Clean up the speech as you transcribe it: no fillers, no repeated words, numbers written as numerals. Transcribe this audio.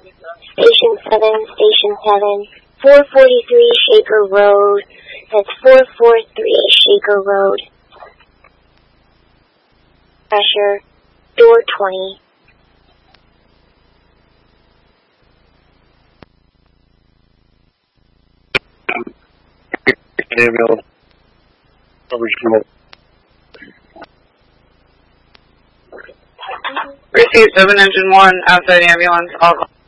Station 7, 443 Shaker Road. That's 443 Shaker Road. Pressure, door 20. Ambulance. Receive 7 engine 1 outside ambulance.